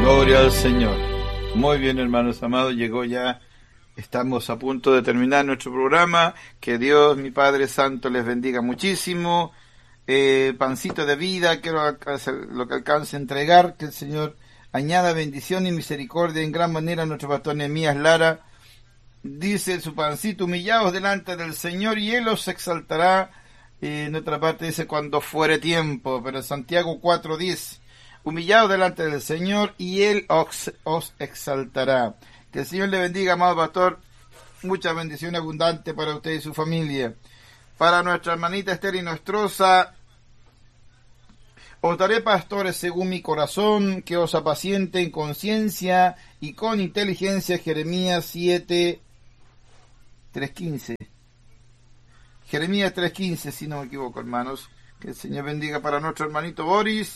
Gloria al Señor. Muy bien, hermanos amados, llegó ya, estamos a punto de terminar nuestro programa. Que Dios, mi Padre Santo, les bendiga muchísimo. Pancito de vida, quiero lo que alcance a entregar, que el Señor añada bendición y misericordia en gran manera a nuestro pastor Nehemías Lara. Dice su pancito: humillaos delante del Señor y Él os exaltará. En otra parte dice: cuando fuere tiempo. Pero en Santiago 4:10, humillaos delante del Señor y Él os exaltará. Que el Señor le bendiga, amado pastor. Mucha bendición abundante para usted y su familia. Para nuestra hermanita Esther y Nostrosa: os daré pastores según mi corazón, que os apacienten con ciencia y con inteligencia. Jeremías 3:15. Jeremías 3:15, si no me equivoco, hermanos. Que el Señor bendiga para nuestro hermanito Boris.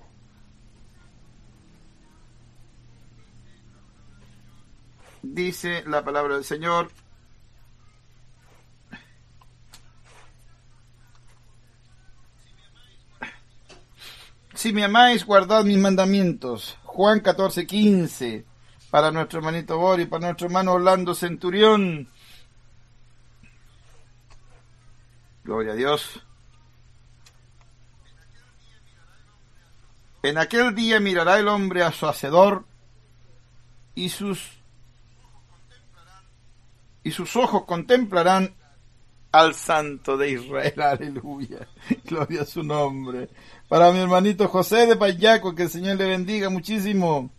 Dice la palabra del Señor: si me amáis, guardad mis mandamientos. Juan 14:15. Para nuestro hermanito Boris, para nuestro hermano Orlando Centurión. Gloria a Dios. En aquel día mirará el hombre a su hacedor, y sus ojos contemplarán al Santo de Israel. Aleluya. Gloria a su nombre. Para mi hermanito José de Payaco, que el Señor le bendiga muchísimo.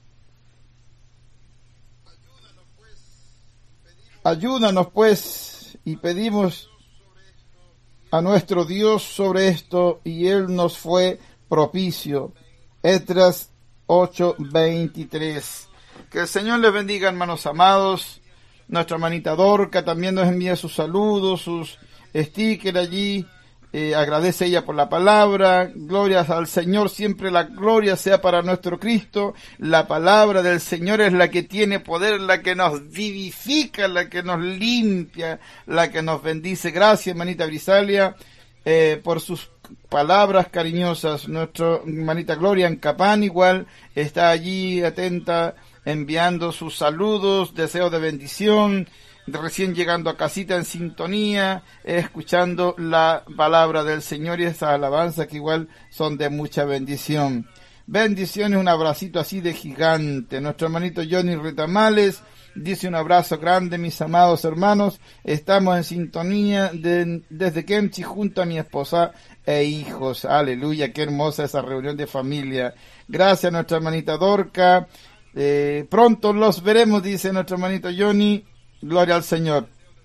Ayúdanos pues, y pedimos a nuestro Dios sobre esto, y Él nos fue propicio. Esdras 8:23. Que el Señor les bendiga, hermanos amados. Nuestra hermanita Dorca también nos envía sus saludos, sus stickers allí. Agradece ella por la palabra. Gloria al Señor, siempre la gloria sea para nuestro Cristo. La palabra del Señor es la que tiene poder, la que nos vivifica, la que nos limpia, la que nos bendice. Gracias, hermanita Brisalia, por sus palabras cariñosas. Nuestra hermanita Gloria en Capán igual está allí atenta, enviando sus saludos, deseos de bendición. Recién llegando a casita en sintonía, escuchando la palabra del Señor y esas alabanzas que igual son de mucha bendición. Bendiciones, un abracito así de gigante. Nuestro hermanito Johnny Retamales dice: un abrazo grande, mis amados hermanos. Estamos en sintonía desde Kemchi junto a mi esposa e hijos. Aleluya, qué hermosa esa reunión de familia. Gracias, nuestra hermanita Dorca. Pronto los veremos, dice nuestro hermanito Johnny. Gloria al Señor.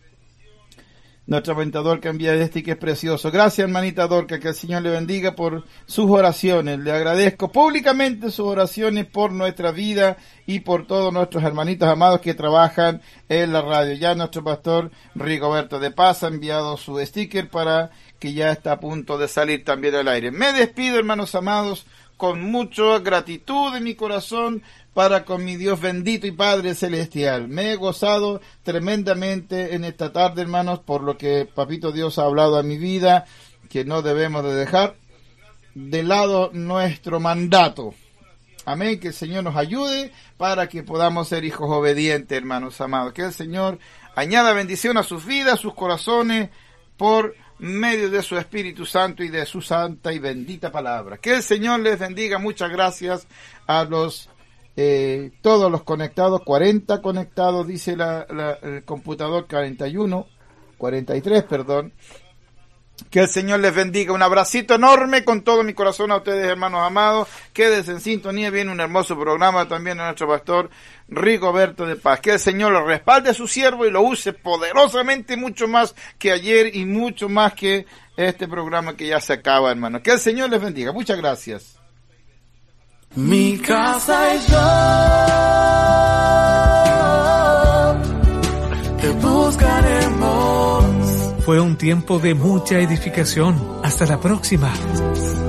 Nuestra hermanita Dorca envía este que es precioso. Gracias, hermanita Dorca, que el Señor le bendiga por sus oraciones. Le agradezco públicamente sus oraciones por nuestra vida y por todos nuestros hermanitos amados que trabajan en la radio. Ya nuestro pastor Rigoberto de Paz ha enviado su sticker para que ya está a punto de salir también al aire. Me despido, hermanos amados, con mucha gratitud en mi corazón para con mi Dios bendito y Padre celestial. Me he gozado tremendamente en esta tarde, hermanos, por lo que Papito Dios ha hablado a mi vida, que no debemos de dejar de lado nuestro mandato. Amén, que el Señor nos ayude para que podamos ser hijos obedientes, hermanos amados. Que el Señor añada bendición a sus vidas, a sus corazones, por medio de su Espíritu Santo y de su santa y bendita palabra. Que el Señor les bendiga. Muchas gracias a los todos los conectados, 40 conectados, dice el computador, 43, perdón. Que el Señor les bendiga. Un abracito enorme con todo mi corazón a ustedes, hermanos amados. Quédense en sintonía. Viene un hermoso programa también de nuestro pastor Rigoberto de Paz. Que el Señor lo respalde a su siervo y lo use poderosamente, mucho más que ayer y mucho más que este programa que ya se acaba, hermano. Que el Señor les bendiga. Muchas gracias. Mi casa y yo te buscaremos. Fue un tiempo de mucha edificación. Hasta la próxima.